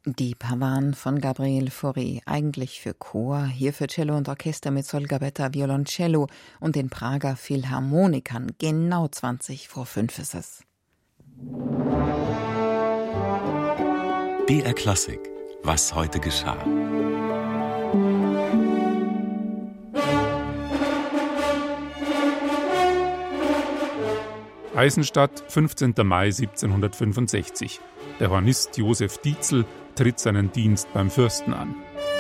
Die Pavane von Gabriel Fauré, eigentlich für Chor, hier für Cello und Orchester mit Sol Gabetta Violoncello und den Prager Philharmonikern. Genau 5 ist es. BR Klassik. Was heute geschah. Eisenstadt, 15. Mai 1765. Der Hornist Josef Dietzel tritt seinen Dienst beim Fürsten an.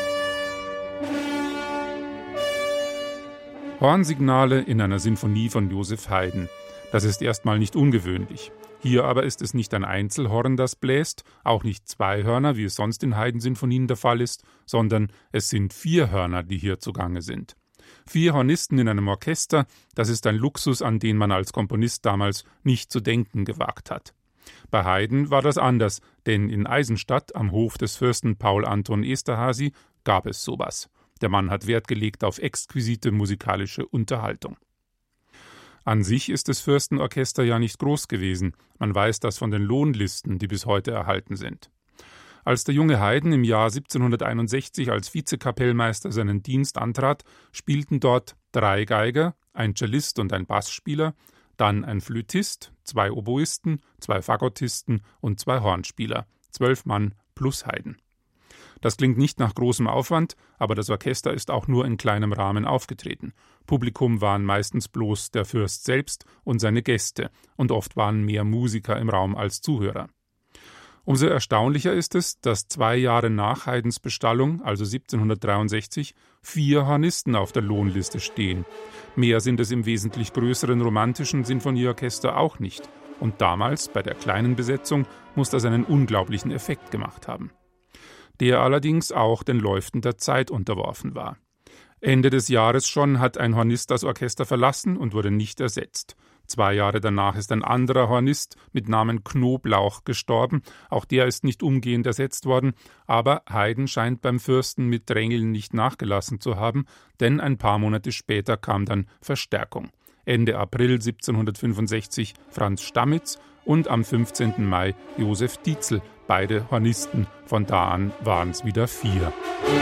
Hornsignale in einer Sinfonie von Joseph Haydn. Das ist erstmal nicht ungewöhnlich. Hier aber ist es nicht ein Einzelhorn, das bläst, auch nicht 2 Hörner, wie es sonst in Haydn-Sinfonien der Fall ist, sondern es sind 4 Hörner, die hier zugange sind. 4 Hornisten in einem Orchester, das ist ein Luxus, an den man als Komponist damals nicht zu denken gewagt hat. Bei Haydn war das anders, denn in Eisenstadt am Hof des Fürsten Paul Anton Esterházy gab es sowas. Der Mann hat Wert gelegt auf exquisite musikalische Unterhaltung. An sich ist das Fürstenorchester ja nicht groß gewesen. Man weiß das von den Lohnlisten, die bis heute erhalten sind. Als der junge Haydn im Jahr 1761 als Vizekapellmeister seinen Dienst antrat, spielten dort 3 Geiger, ein Cellist und ein Bassspieler, dann ein Flötist, 2 Oboisten, 2 Fagottisten und 2 Hornspieler, 12 Mann plus Haydn. Das klingt nicht nach großem Aufwand, aber das Orchester ist auch nur in kleinem Rahmen aufgetreten. Publikum waren meistens bloß der Fürst selbst und seine Gäste, und oft waren mehr Musiker im Raum als Zuhörer. Umso erstaunlicher ist es, dass 2 Jahre nach Haydns Bestallung, also 1763, 4 Hornisten auf der Lohnliste stehen. Mehr sind es im wesentlich größeren romantischen Sinfonieorchester auch nicht. Und damals, bei der kleinen Besetzung, muss das einen unglaublichen Effekt gemacht haben. Der allerdings auch den Läuften der Zeit unterworfen war. Ende des Jahres schon hat ein Hornist das Orchester verlassen und wurde nicht ersetzt. 2 Jahre danach ist ein anderer Hornist mit Namen Knoblauch gestorben. Auch der ist nicht umgehend ersetzt worden. Aber Haydn scheint beim Fürsten mit Drängeln nicht nachgelassen zu haben, denn ein paar Monate später kam dann Verstärkung. Ende April 1765 Franz Stamitz und am 15. Mai Josef Dietzel, beide Hornisten. Von da an waren es wieder 4.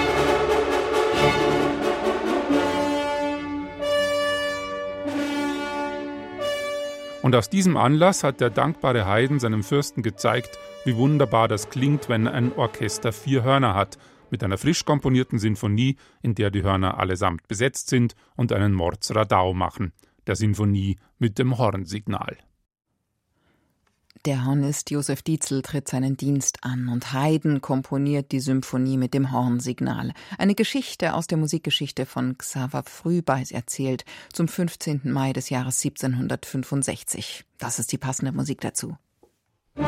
Und aus diesem Anlass hat der dankbare Haydn seinem Fürsten gezeigt, wie wunderbar das klingt, wenn ein Orchester 4 Hörner hat, mit einer frisch komponierten Sinfonie, in der die Hörner allesamt besetzt sind und einen Mordsradau machen, der Sinfonie mit dem Hornsignal. Der Hornist Josef Dietzel tritt seinen Dienst an und Haydn komponiert die Symphonie mit dem Hornsignal. Eine Geschichte aus der Musikgeschichte von Xaver Frühbeis erzählt, zum 15. Mai des Jahres 1765. Das ist die passende Musik dazu.